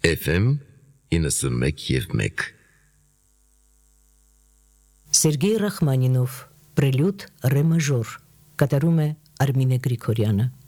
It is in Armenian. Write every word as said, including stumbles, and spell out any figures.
Էֆ էմ իննսունմեկ և մեկ Սերգեյ Ռախմանինով, Պրելյուդ ռե մաժոր, կատարում է Արմինե Գրիգորյանը։